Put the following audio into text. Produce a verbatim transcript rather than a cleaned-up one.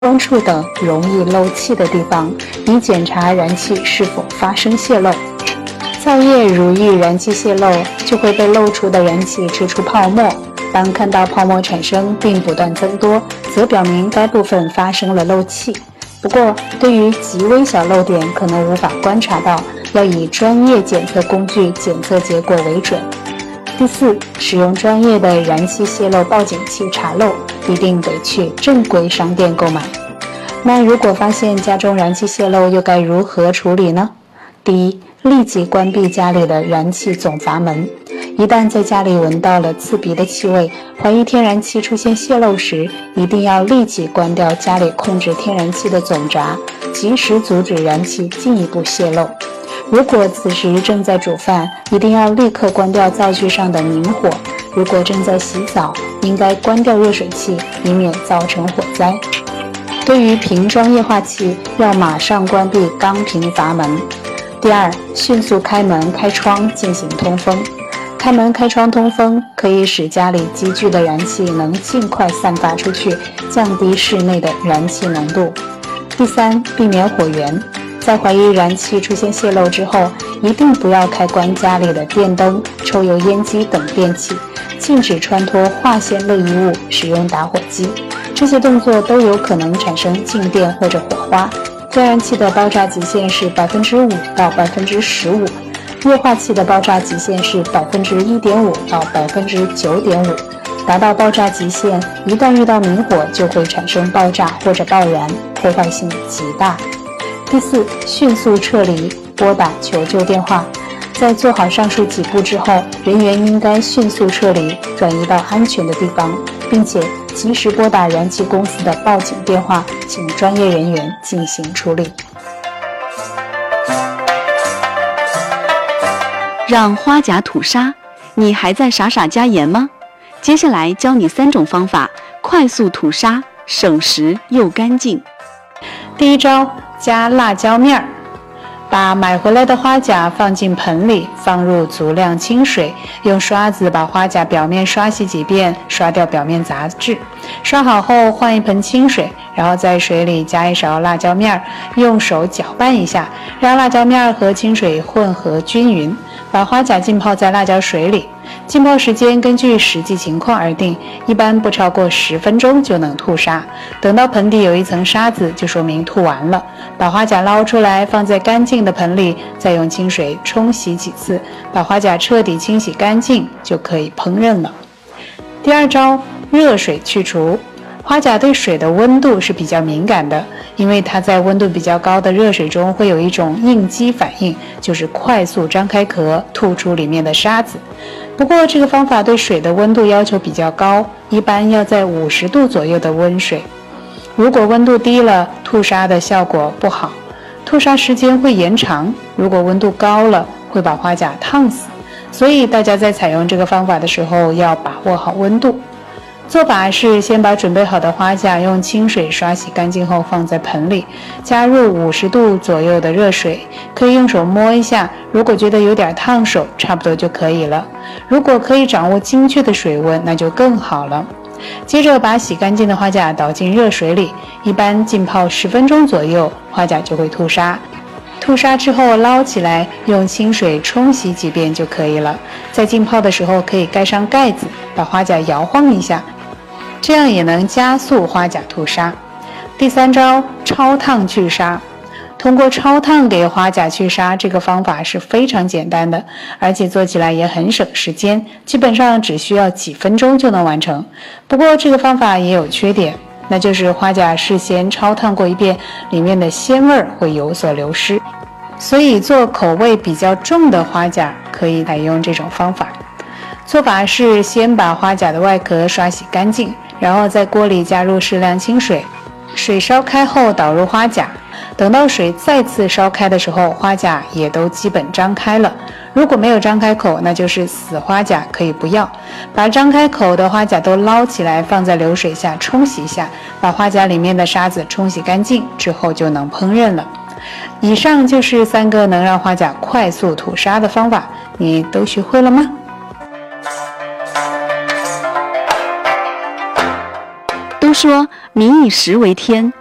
关处等容易漏气的地方，以检查燃气是否发生泄漏。灶液如遇燃气泄漏，就会被漏出的燃气吹出泡沫。当看到泡沫产生并不断增多，则表明该部分发生了漏气。不过，对于极微小漏点可能无法观察到，要以专业检测工具检测结果为准。第四，使用专业的燃气泄漏报警器查漏，一定得去正规商店购买。那如果发现家中燃气泄漏，又该如何处理呢？第一，立即关闭家里的燃气总阀门。一旦在家里闻到了刺鼻的气味，怀疑天然气出现泄漏时，一定要立即关掉家里控制天然气的总闸，及时阻止燃气进一步泄漏。如果此时正在煮饭，一定要立刻关掉灶具上的明火。如果正在洗澡，应该关掉热水器，以免造成火灾。对于瓶装液化气，要马上关闭钢瓶阀门。第二，迅速开门开窗进行通风。开门开窗通风可以使家里积聚的燃气能尽快散发出去，降低室内的燃气浓度。第三，避免火源。在怀疑燃气出现泄漏之后，一定不要开关家里的电灯、抽油烟机等电器，禁止穿脱化纤类衣物，使用打火机。这些动作都有可能产生静电或者火花。天然气的爆炸极限是百分之五到百分之十五，液化气的爆炸极限是百分之一点五到百分之九点五。达到爆炸极限，一旦遇到明火，就会产生爆炸或者爆燃，破坏性极大。第四，迅速撤离，拨打求救电话。在做好上述几步之后，人员应该迅速撤离，转移到安全的地方，并且及时拨打燃气公司的报警电话，请专业人员进行处理。 让花甲吐沙，你还在傻傻加盐吗？接下来教你三种方法，快速吐沙，省时又干净。 第一招，加辣椒面儿。把买回来的花甲放进盆里，放入足量清水，用刷子把花甲表面刷洗几遍，刷掉表面杂质。刷好后换一盆清水，然后在水里加一勺辣椒面儿，用手搅拌一下，让辣椒面儿和清水混合均匀。把花甲浸泡在辣椒水里，浸泡时间根据实际情况而定，一般不超过十分钟就能吐沙。等到盆底有一层沙子，就说明吐完了。把花甲捞出来，放在干净的盆里，再用清水冲洗几次，把花甲彻底清洗干净，就可以烹饪了。第二招，热水去除。花甲对水的温度是比较敏感的，因为它在温度比较高的热水中会有一种应激反应，就是快速张开壳，吐出里面的沙子。不过这个方法对水的温度要求比较高，一般要在五十度左右的温水。如果温度低了，吐沙的效果不好，吐沙时间会延长。如果温度高了，会把花甲烫死。所以大家在采用这个方法的时候要把握好温度。做法是先把准备好的花甲用清水刷洗干净后放在盆里，加入五十度左右的热水，可以用手摸一下，如果觉得有点烫手，差不多就可以了。如果可以掌握精确的水温，那就更好了。接着把洗干净的花甲倒进热水里，一般浸泡十分钟左右，花甲就会吐沙。吐沙之后捞起来，用清水冲洗几遍就可以了。在浸泡的时候可以盖上盖子，把花甲摇晃一下，这样也能加速花甲吐沙。第三招，超烫去沙。通过超烫给花甲去沙，这个方法是非常简单的，而且做起来也很省时间，基本上只需要几分钟就能完成。不过这个方法也有缺点，那就是花甲事先超烫过一遍，里面的鲜味会有所流失。所以做口味比较重的花甲可以采用这种方法。做法是先把花甲的外壳刷洗干净，然后在锅里加入适量清水，水烧开后倒入花甲。等到水再次烧开的时候，花甲也都基本张开了。如果没有张开口，那就是死花甲，可以不要。把张开口的花甲都捞起来，放在流水下冲洗一下，把花甲里面的沙子冲洗干净之后就能烹饪了。以上就是三个能让花甲快速吐沙的方法，你都学会了吗？ 都说民以食为天，